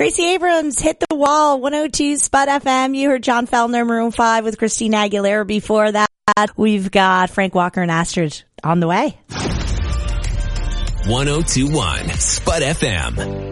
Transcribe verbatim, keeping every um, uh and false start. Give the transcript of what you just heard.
Gracie Abrams hit the wall, one oh two Spud F M. You heard John Fellner, Maroon five with Christina Aguilera. Before that, we've got Frank Walker and Astrid on the way. one oh two point one Spud F M.